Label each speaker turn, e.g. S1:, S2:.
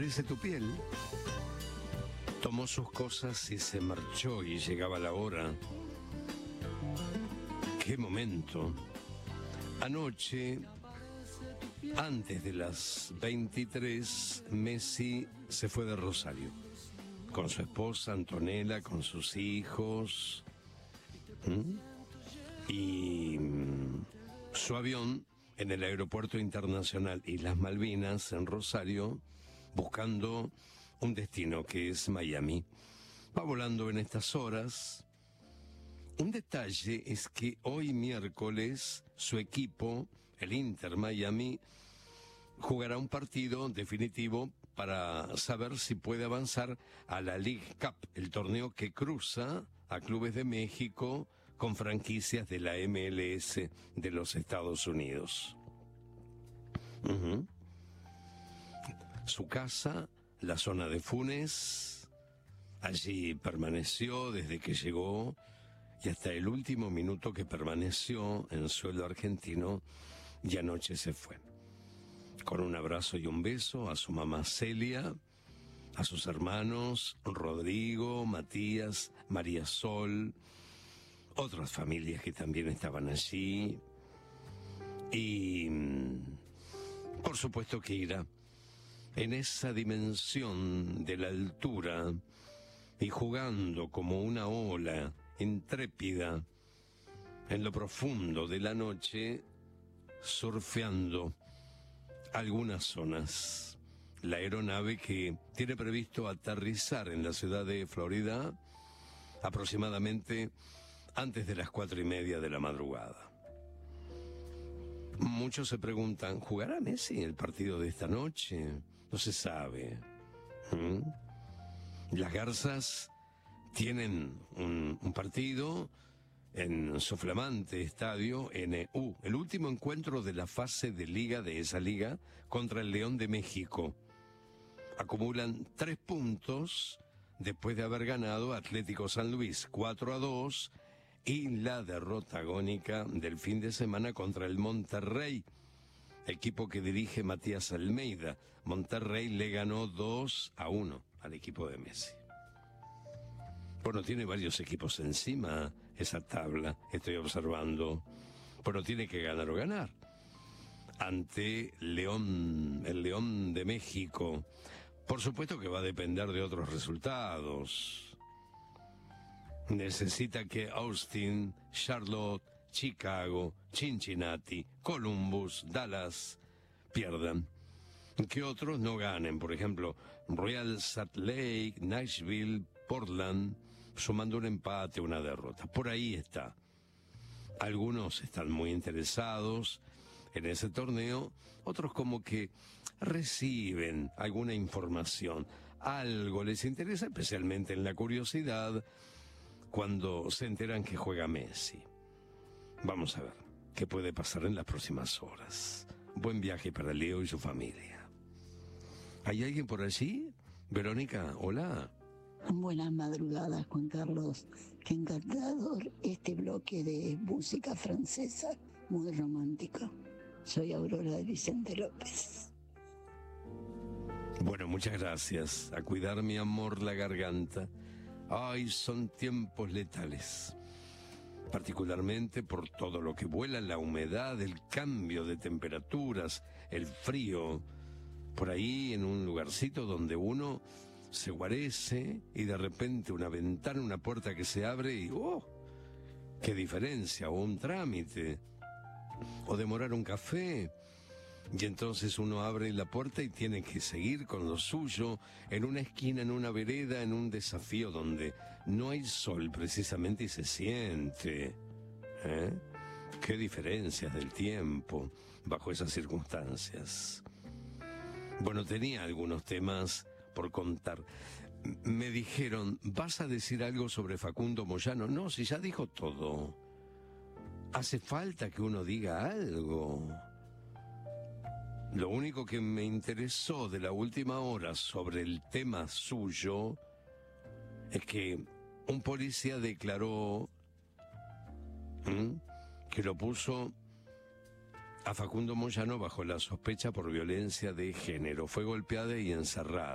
S1: parece tu piel? Tomó sus cosas y se marchó y llegaba la hora. ¡Qué momento! Anoche, antes de las 23, Messi se fue de Rosario. Con su esposa Antonella, con sus hijos. Y su avión en el Aeropuerto Internacional Islas Malvinas, en Rosario, buscando un destino que es Miami. Va volando en estas horas. Un detalle es que hoy miércoles su equipo, el Inter Miami, jugará un partido definitivo para saber si puede avanzar a la League Cup, el torneo que cruza a clubes de México con franquicias de la MLS de los Estados Unidos. Su casa, la zona de Funes, allí permaneció desde que llegó y hasta el último minuto que permaneció en suelo argentino, y anoche se fue. Con un abrazo y un beso a su mamá Celia, a sus hermanos Rodrigo, Matías, María Sol, otras familias que también estaban allí, y por supuesto que irá en esa dimensión de la altura y jugando como una ola intrépida en lo profundo de la noche, surfeando algunas zonas. La aeronave que tiene previsto aterrizar en la ciudad de Florida aproximadamente antes de las 4:30 de la madrugada. Muchos se preguntan, ¿jugará Messi el partido de esta noche? No se sabe. Las Garzas tienen un partido en su flamante estadio NU, el último encuentro de la fase de liga de esa liga contra el León de México. Acumulan 3 puntos después de haber ganado Atlético San Luis 4-2 y la derrota agónica del fin de semana contra el Monterrey, equipo que dirige Matías Almeida. Monterrey le ganó 2-1 al equipo de Messi. Bueno, tiene varios equipos encima esa tabla, estoy observando. Pero tiene que ganar o ganar. Ante el León de México. Por supuesto que va a depender de otros resultados. Necesita que Austin, Charlotte, Chicago, Cincinnati, Columbus, Dallas pierdan. Que otros no ganen, por ejemplo, Real Salt Lake, Nashville, Portland, sumando un empate, una derrota. Por ahí está. Algunos están muy interesados en ese torneo, otros como que reciben alguna información. Algo les interesa, especialmente en la curiosidad, cuando se enteran que juega Messi. Vamos a ver qué puede pasar en las próximas horas. Buen viaje para Leo y su familia. ¿Hay alguien por allí? Verónica, hola.
S2: Buenas madrugadas, Juan Carlos. Qué encantador este bloque de música francesa, muy romántico. Soy Aurora de Vicente López.
S1: Bueno, muchas gracias. A cuidar, mi amor, la garganta. Ay, son tiempos letales. Particularmente por todo lo que vuela, la humedad, el cambio de temperaturas, el frío. Por ahí, en un lugarcito donde uno se guarece y de repente una ventana, una puerta que se abre y ¡oh! ¡Qué diferencia! O un trámite, o demorar un café, y entonces uno abre la puerta y tiene que seguir con lo suyo, en una esquina, en una vereda, en un desafío donde no hay sol precisamente y se siente. ¡Qué diferencias del tiempo bajo esas circunstancias! Bueno, tenía algunos temas por contar. Me dijeron, ¿vas a decir algo sobre Facundo Moyano? No, si ya dijo todo. Hace falta que uno diga algo. Lo único que me interesó de la última hora sobre el tema suyo es que un policía declaró que lo puso a Facundo Moyano bajo la sospecha por violencia de género. Fue golpeada y encerrada.